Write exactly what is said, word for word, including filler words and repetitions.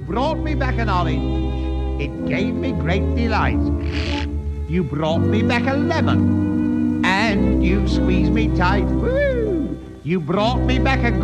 brought me back an orange. It gave me great delight. You brought me back a lemon, and you squeezed me tight. Woo! You brought me back a